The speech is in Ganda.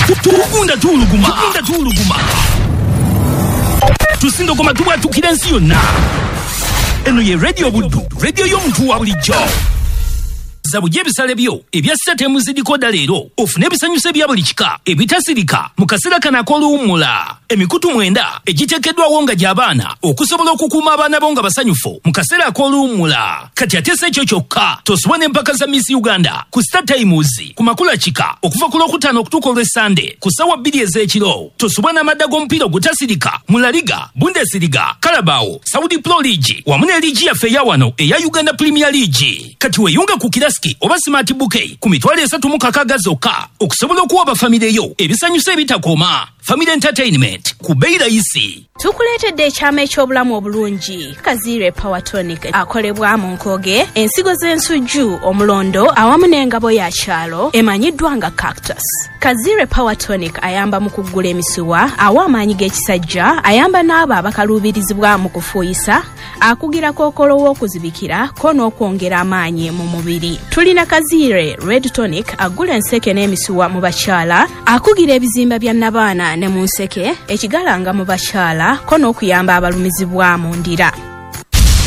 Tugunda tuluguma. Tusindo koma tuwa tukirensi yonna. Eno ye radio Buddu, radio y'omuntu wa bulijjo. Zabuje bisale byo ebyasate muzidikoda leero ofune ebisanyusa bya buli kika ebitasirika mu kaseera kana k'oluwummula emikutu 9 egiteekeddwawo nga gy'abaana okusobola okukuuma abaana bo nga basanyufu mu kaseera k'oluwummula kati ate si ekyo kyokka tosobwa n'empaka za Miss Uganda ku Star Times ku makula kika okuva ku Lwokutaano okutuuka olw'Essande ku ssaawa 2 ez'ekiro tosobwa n'amadda g'omupiira ogutasirika mu La Liga, Bundesliga, Carabao, Saudi Pro League wamu ne liigi yaffe eya wano eya Uganda Premier League kati weeyunga ku Kirasi oba Smart Bouquet ku mitwalo 36 zokka okusobola okuwa abafamire yo ebisanyusa ebitakoma. Family Entertainment ku bbeeyi layisi. Tukuleetedde ekyama eky'obulamu obulungi Kazire Power Tonic akolebwa mu Nkoge, ensigo z'ensujju, omulondo awamu n'engabo ya kyalo emanyiddwa nga Cactus. Kazire Power Tonic ayamba mu kuggula emisuwa, awa amaanyi g'ekisajja, ayamba n'abo abakaluubirizibwa mu kufuuyisa, akugira kookolo w'okuzibikira ko n'okwongera amaanyi mu mubiri. Tulina Kazire Red Tonic agula enseke n'emisuwa mu bakyala, akugira ebizimba bya nabaana ne mu nseke, ekigalanga mu bakyala ko n'okuyamba abalumizibwa mu ndira.